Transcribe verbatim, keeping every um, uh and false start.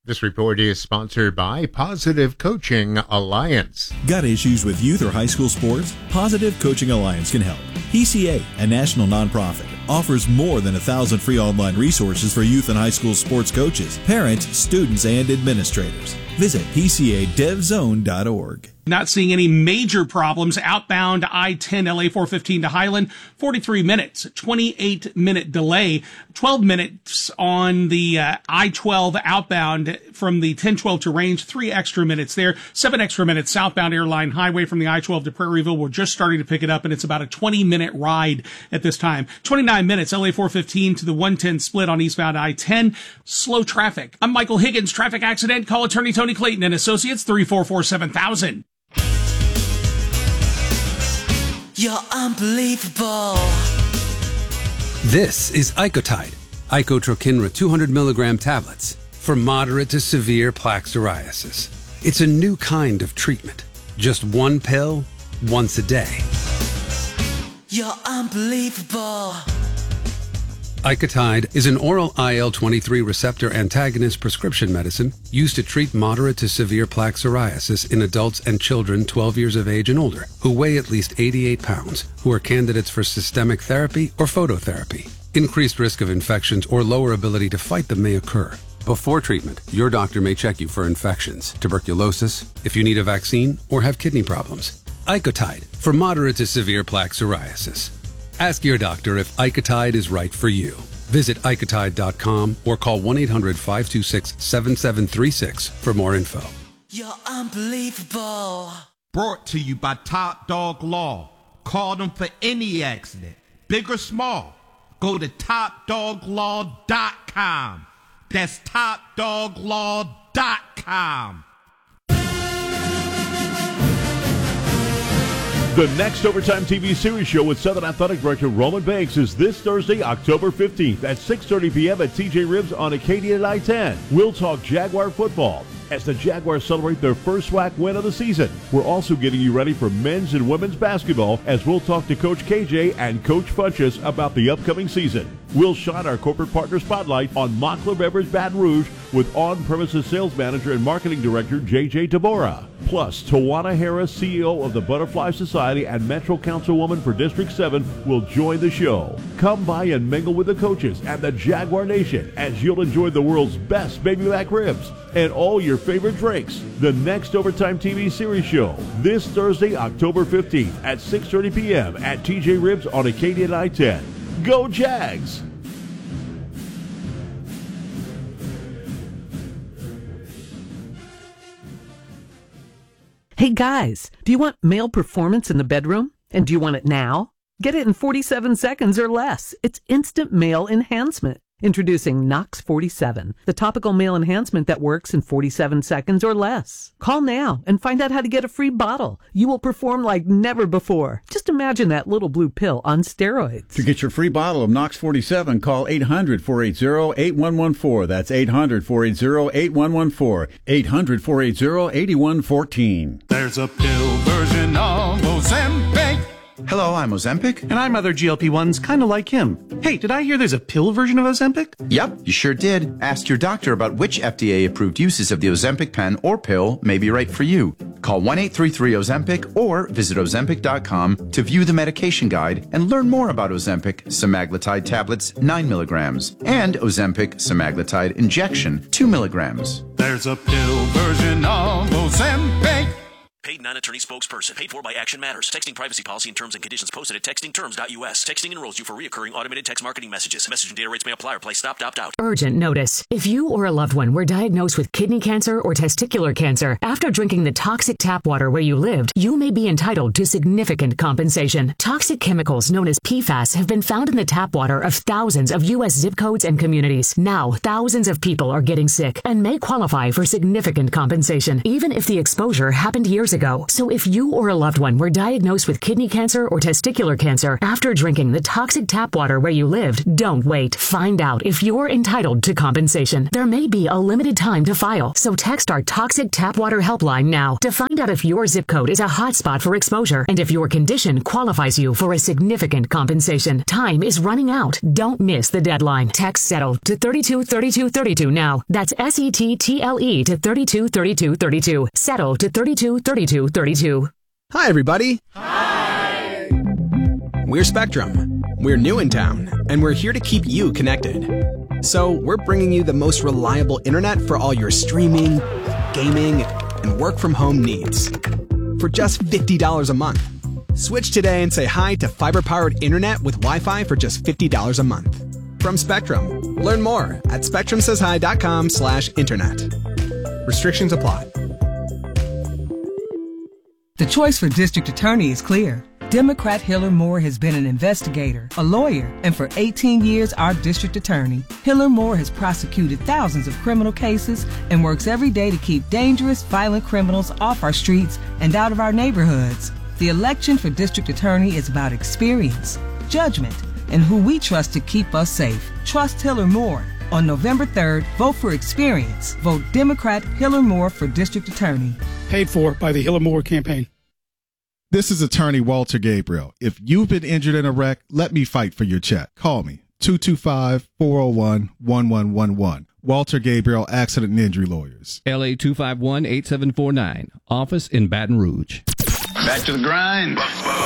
This report is sponsored by Positive Coaching Alliance. Got issues with youth or high school sports? Positive Coaching Alliance can help. P C A, a national nonprofit, offers more than a thousand free online resources for youth and high school sports coaches, parents, students, and administrators. Visit P C A dev zone dot org. Not seeing any major problems. Outbound I ten L A four fifteen to Highland, forty-three minutes, twenty-eight minute delay, twelve minutes on the uh, I twelve outbound from the ten twelve to Range, three extra minutes there, seven extra minutes southbound Airline Highway from the I twelve to Prairieville. We're just starting to pick it up, and it's about a twenty minute ride at this time. twenty-nine minutes L A four fifteen to the one ten split on eastbound I ten. Slow traffic. I'm Michael Higgins. Traffic accident. Call attorney Tony Clayton and Associates, three four four seven thousand. You're unbelievable. This is Icotide, Icotrokinra two hundred milligram tablets for moderate to severe plaque psoriasis. It's a new kind of treatment. Just one pill, once a day. You're unbelievable. Icotide is an oral I L twenty-three receptor antagonist prescription medicine used to treat moderate to severe plaque psoriasis in adults and children twelve years of age and older who weigh at least eighty-eight pounds, who are candidates for systemic therapy or phototherapy. Increased risk of infections or lower ability to fight them may occur. Before treatment, your doctor may check you for infections, tuberculosis, if you need a vaccine, or have kidney problems. Icotide for moderate to severe plaque psoriasis. Ask your doctor if Icotide is right for you. Visit Icotide dot com or call one eight hundred five two six seven seven three six for more info. You're unbelievable. Brought to you by Top Dog Law. Call them for any accident, big or small. Go to top dog law dot com. That's top dog law dot com. The next Overtime T V series show with Southern Athletic Director Roman Banks is this Thursday, October fifteenth at six thirty p.m. at T J Ribs on Acadia and I ten. We'll talk Jaguar football as the Jaguars celebrate their first SWAC win of the season. We're also getting you ready for men's and women's basketball as we'll talk to Coach K J and Coach Funchess about the upcoming season. We'll shine our corporate partner spotlight on Mockler Beverage Baton Rouge with on-premises sales manager and marketing director J J Tabora. Plus, Tawana Harris, C E O of the Butterfly Society and Metro Councilwoman for District seven, will join the show. Come by and mingle with the coaches and the Jaguar Nation as you'll enjoy the world's best baby back ribs and all your favorite drinks. The next Overtime T V series show this Thursday, October fifteenth at six thirty p.m. at T J Ribs on Acadia and I ten. Go Jags! Hey guys, do you want male performance in the bedroom? And do you want it now? Get it in forty-seven seconds or less. It's instant male enhancement. Introducing Nox forty-seven, the topical male enhancement that works in forty-seven seconds or less. Call now and find out how to get a free bottle. You will perform like never before. Just imagine that little blue pill on steroids. To get your free bottle of Nox forty-seven, call eight hundred, four eight zero, eight one one four. That's eight hundred, four eight zero, eight one one four. eight hundred, four eight zero, eight one one four. There's a pill version of Ozempic. Hello, I'm Ozempic. And I'm other G L P ones kind of like him. Hey, did I hear there's a pill version of Ozempic? Yep, you sure did. Ask your doctor about which F D A-approved uses of the Ozempic pen or pill may be right for you. Call one eight three three Ozempic or visit Ozempic dot com to view the medication guide and learn more about Ozempic semaglutide tablets nine milligrams and Ozempic semaglutide injection two milligrams. There's a pill version of Ozempic. Paid non-attorney spokesperson. Paid for by Action Matters. Texting privacy policy and terms and conditions posted at texting terms dot U S. Texting enrolls you for reoccurring automated text marketing messages. Message and data rates may apply or play stop, opt out. Urgent notice. If you or a loved one were diagnosed with kidney cancer or testicular cancer after drinking the toxic tap water where you lived, you may be entitled to significant compensation. Toxic chemicals known as P FAS have been found in the tap water of thousands of U S zip codes and communities. Now, thousands of people are getting sick and may qualify for significant compensation, even if the exposure happened years years ago. So if you or a loved one were diagnosed with kidney cancer or testicular cancer after drinking the toxic tap water where you lived, don't wait. Find out if you're entitled to compensation. There may be a limited time to file, so text our Toxic Tap Water helpline now to find out if your zip code is a hotspot for exposure and if your condition qualifies you for a significant compensation. Time is running out. Don't miss the deadline. Text SETTLE to thirty-two thirty-two thirty-two now. That's S E T T L E to thirty-two thirty-two thirty-two. SETTLE to thirty-two thirty-two thirty-two. Hi, everybody. Hi. We're Spectrum. We're new in town, and we're here to keep you connected. So we're bringing you the most reliable internet for all your streaming, gaming, and work-from-home needs. For just fifty dollars a month. Switch today and say hi to fiber-powered internet with Wi-Fi for just fifty dollars a month. From Spectrum. Learn more at spectrum says hi dot com slash internet. Restrictions apply. The choice for district attorney is clear. Democrat Hiller Moore has been an investigator, a lawyer, and for eighteen years our district attorney. Hiller Moore has prosecuted thousands of criminal cases and works every day to keep dangerous, violent criminals off our streets and out of our neighborhoods. The election for district attorney is about experience, judgment, and who we trust to keep us safe. Trust Hiller Moore. On November third, vote for experience. Vote Democrat Hiller Moore for district attorney. Paid for by the Hiller Moore campaign. This is attorney Walter Gabriel. If you've been injured in a wreck, let me fight for your check. Call me, two two five, four oh one, one one one one. Walter Gabriel, Accident and Injury Lawyers. L A two five one, eight seven four nine. Office in Baton Rouge. Back to the grind.